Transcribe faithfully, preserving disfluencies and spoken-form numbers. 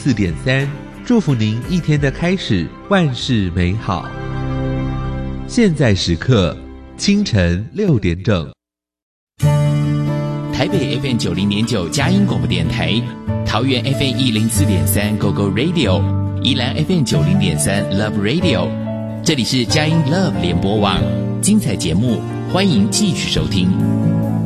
四点三，祝福您一天的开始万事美好。现在时刻清晨六点整。 台北 F M 九零点九佳音广播电台，桃园 F M 一零四点三 Go Go Radio， 宜兰 F M 九零点三 Love Radio， 这里是佳音 Love 联播网，精彩节目欢迎继续收听。